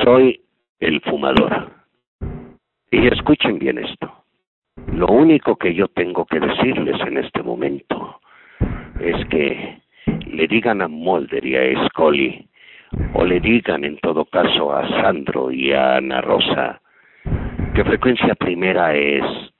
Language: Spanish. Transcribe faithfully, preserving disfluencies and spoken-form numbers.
Soy el fumador. Y escuchen bien esto. Lo único que yo tengo que decirles en este momento es que le digan a Mulder y a Scully, o le digan en todo caso a Sandro y a Ana Rosa, que Frecuencia Primera es